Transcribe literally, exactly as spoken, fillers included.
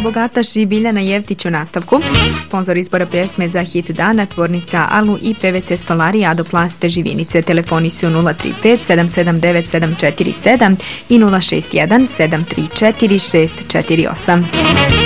Bogataš i Biljana Jevtić u nastavku. Sponzor izbora pjesme za hit dana, tvornica Alu i P V C Stolarija Adoplaste Živinice. Telefoni su nula tri pet sedam sedam devet sedam četiri sedam i nula šest jedan sedam tri četiri šest četiri osam.